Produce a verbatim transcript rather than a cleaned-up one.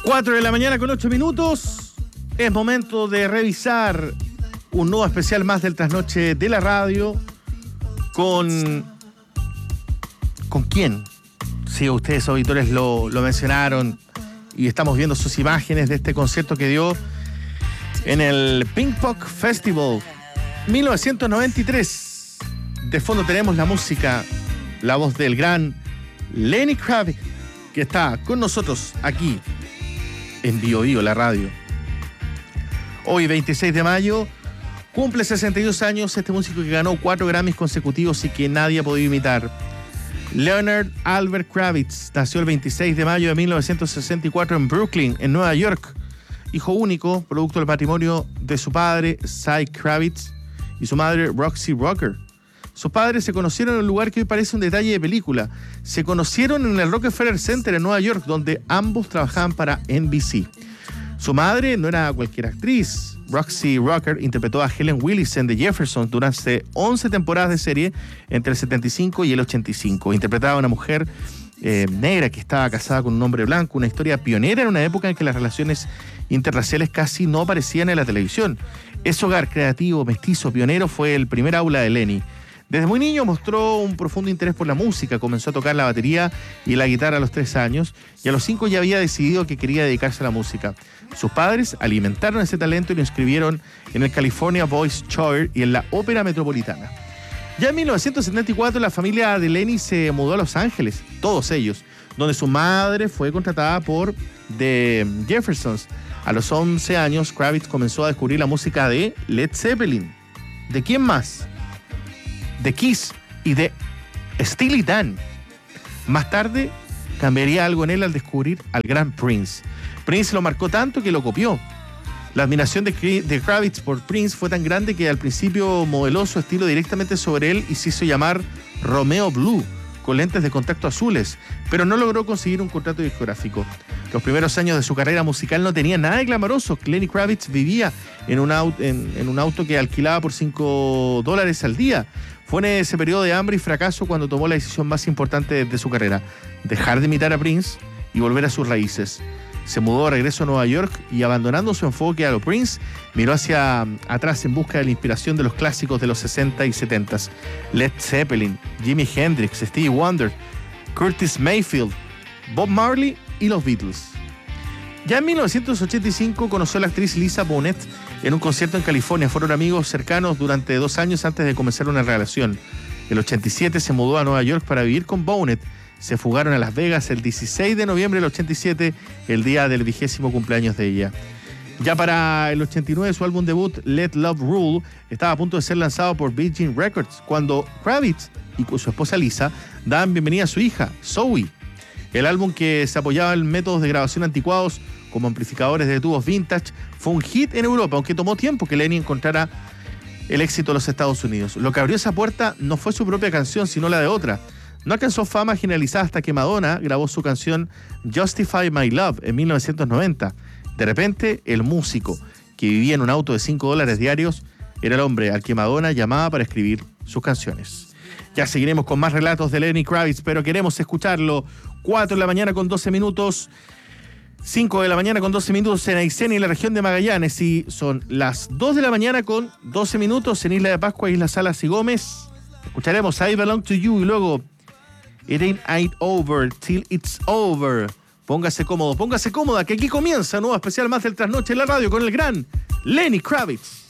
cuatro de la mañana con ocho minutos. Es momento de revisar un nuevo especial más del Trasnoche de la Radio. ¿Con con quién? Sí, ustedes auditores lo, lo mencionaron y estamos viendo sus imágenes de este concierto que dio en el Pinkpop Festival mil novecientos noventa y tres. De fondo tenemos la música, la voz del gran Lenny Kravitz, que está con nosotros aquí en Bio Bio, la radio. Hoy, veintiséis de mayo, cumple sesenta y dos años este músico que ganó cuatro Grammys consecutivos y que nadie ha podido imitar. Leonard Albert Kravitz nació el veintiséis de mayo de mil novecientos sesenta y cuatro en Brooklyn, en Nueva York. Hijo único, producto del matrimonio de su padre, Cy Kravitz, y su madre, Roxy Rocker. Sus padres se conocieron en un lugar que hoy parece un detalle de película. Se conocieron en el Rockefeller Center en Nueva York, donde ambos trabajaban para N B C. Su madre no era cualquier actriz. Roxy Rocker interpretó a Helen Willis en The Jeffersons durante once temporadas de serie entre el setenta y cinco y el ochenta y cinco. Interpretaba a una mujer eh, negra que estaba casada con un hombre blanco, una historia pionera en una época en que las relaciones interraciales casi no aparecían en la televisión. Ese hogar creativo, mestizo, pionero fue el primer aula de Lenny. Desde muy niño mostró un profundo interés por la música, comenzó a tocar la batería y la guitarra a los tres años y a los cinco ya había decidido que quería dedicarse a la música. Sus padres alimentaron ese talento y lo inscribieron en el California Boys Choir y en la Ópera Metropolitana. Ya en mil novecientos setenta y cuatro la familia de Lenny se mudó a Los Ángeles, todos ellos, donde su madre fue contratada por The Jeffersons. A los once años, Kravitz comenzó a descubrir la música de Led Zeppelin. ¿De quién más? De Kiss y de Steely Dan. Más tarde cambiaría algo en él al descubrir al gran Prince. Prince lo marcó tanto que lo copió. La admiración de, de Kravitz por Prince fue tan grande que al principio modeló su estilo directamente sobre él y se hizo llamar Romeo Blue, con lentes de contacto azules, pero no logró conseguir un contrato discográfico. Los primeros años de su carrera musical no tenían nada de glamoroso. Lenny Kravitz vivía en un, auto, en, en un auto que alquilaba por cinco dólares al día. Fue en ese periodo de hambre y fracaso cuando tomó la decisión más importante de su carrera: dejar de imitar a Prince y volver a sus raíces. Se mudó de regreso a Nueva York y, abandonando su enfoque a lo Prince, miró hacia atrás en busca de la inspiración de los clásicos de los sesenta y setenta. Led Zeppelin, Jimi Hendrix, Stevie Wonder, Curtis Mayfield, Bob Marley y los Beatles. Ya en mil novecientos ochenta y cinco conoció a la actriz Lisa Bonet en un concierto en California. Fueron amigos cercanos durante dos años antes de comenzar una relación. En el ochenta y siete se mudó a Nueva York para vivir con Bonet. Se fugaron a Las Vegas el dieciséis de noviembre del ochenta y siete, el día del vigésimo cumpleaños de ella. Ya para el ochenta y nueve, su álbum debut, Let Love Rule, estaba a punto de ser lanzado por Virgin Records, cuando Kravitz y su esposa Lisa daban bienvenida a su hija, Zoe. El álbum, que se apoyaba en métodos de grabación anticuados como amplificadores de tubos vintage, fue un hit en Europa, aunque tomó tiempo que Lenny encontrara el éxito en los Estados Unidos. Lo que abrió esa puerta no fue su propia canción, sino la de otra. No alcanzó fama generalizada hasta que Madonna grabó su canción Justify My Love en mil novecientos noventa. De repente, el músico, que vivía en un auto de cinco dólares diarios, era el hombre al que Madonna llamaba para escribir sus canciones. Ya seguiremos con más relatos de Lenny Kravitz, pero queremos escucharlo. cuatro de la mañana con doce minutos, cinco de la mañana con doce minutos en Aysén y la región de Magallanes, y son las dos de la mañana con doce minutos en Isla de Pascua, Isla Salas y Gómez. Escucharemos I Belong to You y luego It Ain't, ain't Over Till It's Over. Póngase cómodo, póngase cómoda, que aquí comienza un nuevo especial más del Trasnoche en la Radio con el gran Lenny Kravitz.